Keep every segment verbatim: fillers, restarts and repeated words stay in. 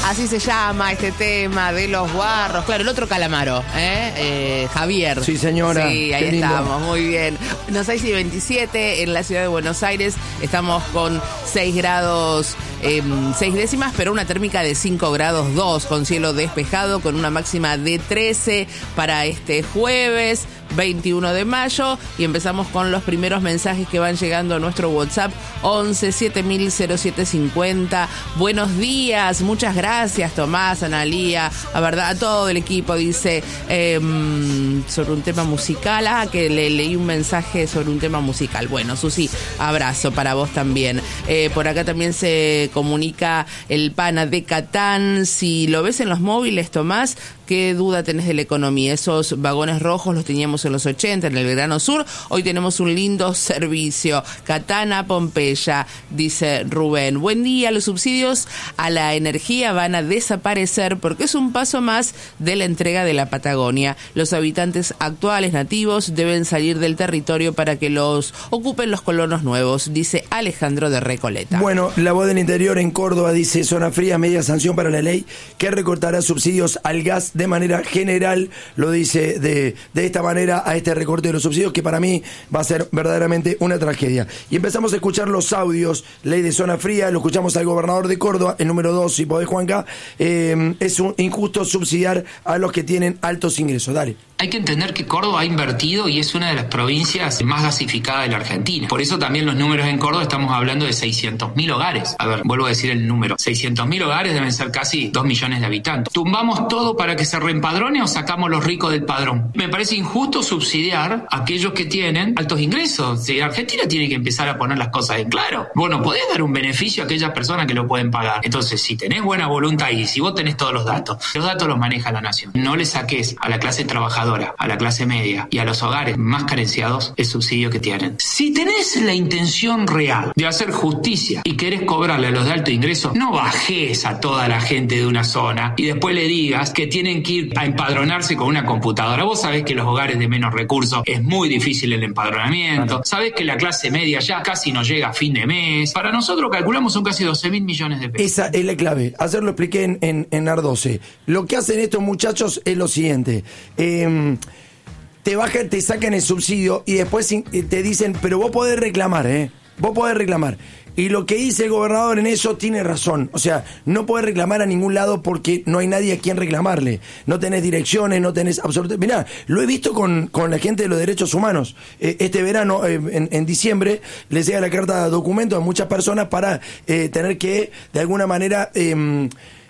Así se llama este tema de Los Guarros. Claro, el otro Calamaro, ¿eh? Eh, Javier. Sí, señora. Sí, ahí Qué estamos, lindo. muy bien. Bueno, seis y veintisiete en la ciudad de Buenos Aires. Estamos con seis grados, eh, seis décimas, pero una térmica de cinco grados dos, con cielo despejado, con una máxima de trece para este jueves veintiuno de mayo. Y empezamos con los primeros mensajes que van llegando a nuestro WhatsApp once siete mil cero siete cincuenta. Buenos días, muchas gracias Tomás, Analía, a verdad, a todo el equipo. Dice eh, sobre un tema musical. Ah, que le leí un mensaje sobre un tema musical. Bueno, Susi, abrazo para vos también. Eh, por acá también se comunica el pana de Catán. Si lo ves en los móviles, Tomás, ¿qué duda tenés de la economía? Esos vagones rojos los teníamos en los ochenta en el Belgrano Sur. Hoy tenemos un lindo servicio. Catana, Pompeya, dice Rubén. Buen día. Los subsidios a la energía van a desaparecer porque es un paso más de la entrega de la Patagonia. Los habitantes actuales nativos deben salir del territorio para que los ocupen los colonos nuevos, dice Alejandro de Recoleta. Bueno, la voz del interior en Córdoba dice: zona fría, media sanción para la ley que recortará subsidios al gas de manera general. Lo dice de, de esta manera a este recorte de los subsidios, que para mí va a ser verdaderamente una tragedia. Y empezamos a escuchar los audios. Ley de zona fría, lo escuchamos al gobernador de Córdoba, el número dos, si podés, Juanca. Eh, es un injusto subsidiar a los que tienen altos ingresos. Dale. Hay que entender que Córdoba ha invertido y es una de las provincias más gasificadas de la Argentina. Por eso también los números en Córdoba, estamos hablando de seiscientos mil hogares. A ver, vuelvo a decir el número. seiscientos mil hogares deben ser casi dos millones de habitantes. ¿Tumbamos todo para que se reempadrone o sacamos los ricos del padrón? Me parece injusto subsidiar a aquellos que tienen altos ingresos. Si Argentina tiene que empezar a poner las cosas en claro. Bueno, podés dar un beneficio a aquellas personas que lo pueden pagar. Entonces, si tenés buena voluntad y si vos tenés todos los datos, los datos los maneja la nación. No le saques a la clase trabajadora, a la clase media y a los hogares más carenciados el subsidio que tienen. Si tenés la intención real de hacer justicia y querés cobrarle a los de alto ingreso, no bajes a toda la gente de una zona y después le digas que tienen que ir a empadronarse con una computadora. Vos sabés que los hogares de menos recursos es muy difícil el empadronamiento. Sabés que la clase media ya casi no llega a fin de mes. Para nosotros calculamos son casi doce mil millones de pesos. Esa es la clave. Ayer lo expliqué en, en, en AR doce. Lo que hacen estos muchachos es lo siguiente. Eh, te bajan, te sacan el subsidio y después te dicen, pero vos podés reclamar, ¿eh? Vos podés reclamar. Y lo que dice el gobernador en eso tiene razón. O sea, no podés reclamar a ningún lado porque no hay nadie a quien reclamarle. No tenés direcciones, no tenés absolutamente... Mirá, lo he visto con, con la gente de los derechos humanos. Eh, este verano, eh, en, en diciembre, les llega la carta de documento a muchas personas para eh, tener que, de alguna manera... Eh,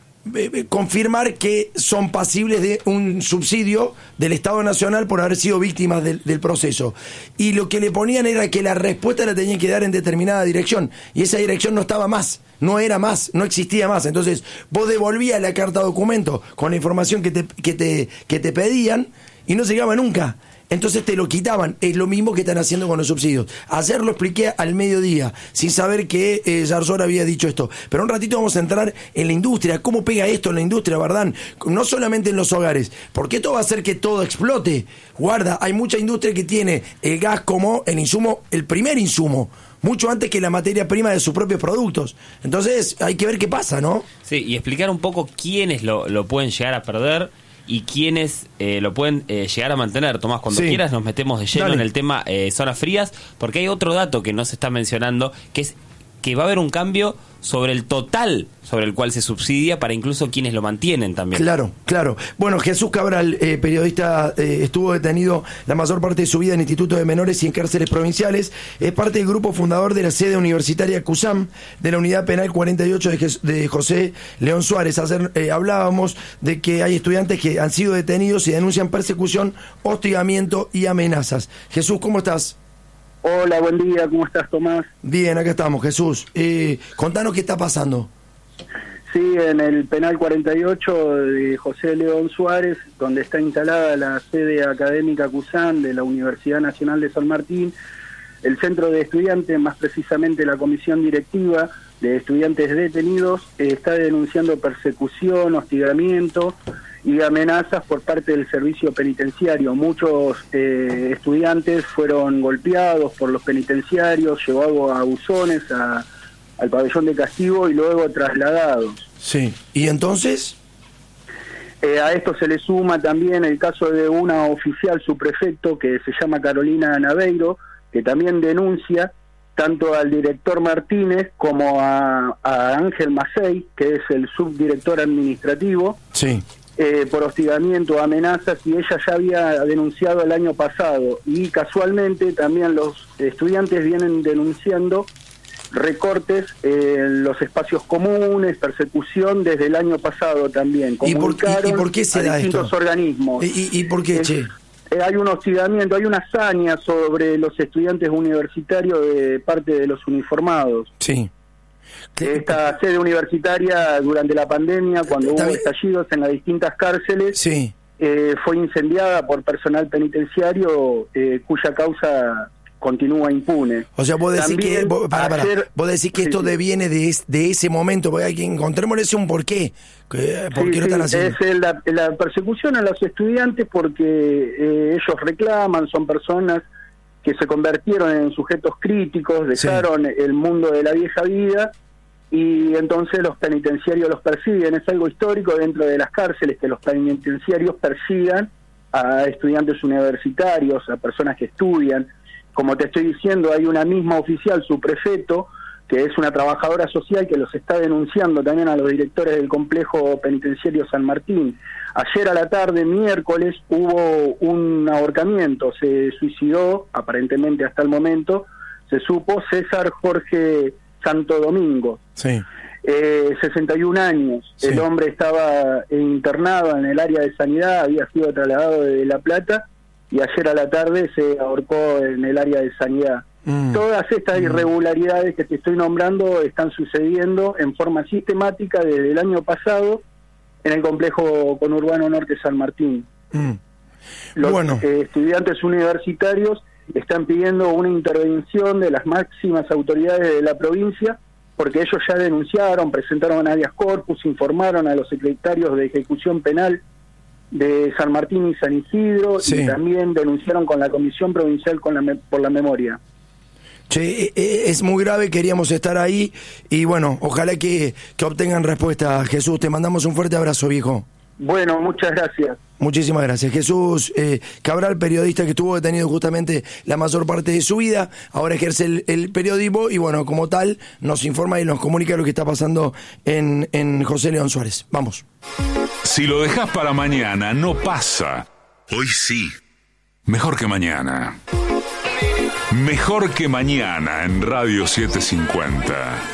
confirmar que son pasibles de un subsidio del Estado Nacional por haber sido víctimas del, del proceso. Y lo que le ponían era que la respuesta la tenían que dar en determinada dirección. Y esa dirección no estaba más, no era más, no existía más. Entonces, vos devolvías la carta documento con la información que te, que te, que te pedían y no llegaba nunca. Entonces te lo quitaban. Es lo mismo que están haciendo con los subsidios. Ayer lo expliqué al mediodía, sin saber que eh, Yarzor había dicho esto. Pero un ratito vamos a entrar en la industria. ¿Cómo pega esto en la industria, Bardán? No solamente en los hogares. Porque esto va a hacer que todo explote. Guarda, hay mucha industria que tiene el gas como el insumo, el primer insumo. Mucho antes que la materia prima de sus propios productos. Entonces hay que ver qué pasa, ¿no? Sí, y explicar un poco quiénes lo, lo pueden llegar a perder y quiénes eh, lo pueden eh, llegar a mantener. Tomás, cuando sí. quieras nos metemos de lleno Dale. en el tema eh, zonas frías, porque hay otro dato que no se está mencionando, que es que va a haber un cambio sobre el total sobre el cual se subsidia para incluso quienes lo mantienen también. Claro, claro. Bueno, Jesús Cabral, eh, periodista, eh, estuvo detenido la mayor parte de su vida en institutos de menores y en cárceles provinciales. Es parte del grupo fundador de la sede universitaria CUSAM, de la unidad penal cuarenta y ocho de, Jes- de José León Suárez. Ayer eh, hablábamos de que hay estudiantes que han sido detenidos y denuncian persecución, hostigamiento y amenazas. Jesús, ¿cómo estás? Hola, buen día, ¿cómo estás, Tomás? Bien, acá estamos, Jesús. Eh, contanos qué está pasando. Sí, en el penal cuarenta y ocho de José León Suárez, donde está instalada la sede académica CUSAM de la Universidad Nacional de San Martín, el centro de estudiantes, más precisamente la comisión directiva de estudiantes detenidos, eh, está denunciando persecución, hostigamiento y amenazas por parte del servicio penitenciario. Muchos eh, estudiantes fueron golpeados por los penitenciarios, llevados a buzones, a, al pabellón de castigo y luego trasladados. Sí, ¿y entonces? Eh, a esto se le suma también el caso de una oficial subprefecto que se llama Carolina Naveiro, que también denuncia tanto al director Martínez como a, a Ángel Macei, que es el subdirector administrativo, sí. eh, por hostigamiento, amenazas, y ella ya había denunciado el año pasado. Y casualmente también los estudiantes vienen denunciando recortes en los espacios comunes, persecución desde el año pasado también. ¿Y por, y, y por qué se a da distintos esto? organismos. ¿Y, y, y por qué, es, che? Eh, hay un hostigamiento, hay una hazaña sobre los estudiantes universitarios de parte de los uniformados. Sí. Esta sede universitaria durante la pandemia, cuando hubo estallidos en las distintas cárceles, sí. eh, fue incendiada por personal penitenciario eh, cuya causa continúa impune. O sea, vos decís También que vos, pará, pará, ayer, vos decís que sí, esto sí. deviene de, es, de ese momento, porque hay que encontrémosle un porqué. Que, ¿Por sí, qué lo están sí, haciendo? es la, la persecución a los estudiantes porque eh, ellos reclaman, son personas que se convirtieron en sujetos críticos, dejaron sí. el mundo de la vieja vida, y entonces los penitenciarios los persiguen. Es algo histórico dentro de las cárceles que los penitenciarios persigan a estudiantes universitarios, a personas que estudian. Como te estoy diciendo, hay una misma oficial, su prefeto, que es una trabajadora social que los está denunciando también a los directores del complejo penitenciario San Martín. Ayer a la tarde, miércoles, hubo un ahorcamiento, se suicidó, aparentemente hasta el momento, se supo, César Jorge Santo Domingo, sí. eh, sesenta y un años, sí. El hombre estaba internado en el área de sanidad, había sido trasladado de La Plata, y ayer a la tarde se ahorcó en el área de sanidad. Mm. Todas estas irregularidades que te estoy nombrando están sucediendo en forma sistemática desde el año pasado en el complejo conurbano Norte San Martín. Mm. Los bueno. eh, estudiantes universitarios están pidiendo una intervención de las máximas autoridades de la provincia, porque ellos ya denunciaron, presentaron habeas corpus, informaron a los secretarios de ejecución penal de San Martín y San Isidro, sí. y también denunciaron con la Comisión Provincial con la me- por la Memoria. Che, es muy grave, queríamos estar ahí y bueno, ojalá que, que obtengan respuesta. Jesús, te mandamos un fuerte abrazo, viejo. Bueno, muchas gracias. Muchísimas gracias. Jesús eh, Cabral, periodista que estuvo detenido justamente la mayor parte de su vida, ahora ejerce el, el periodismo y bueno, como tal, nos informa y nos comunica lo que está pasando en, en José León Suárez. Vamos. Si lo dejas para mañana, no pasa. Hoy sí. Mejor que mañana. Mejor que mañana en Radio setecientos cincuenta.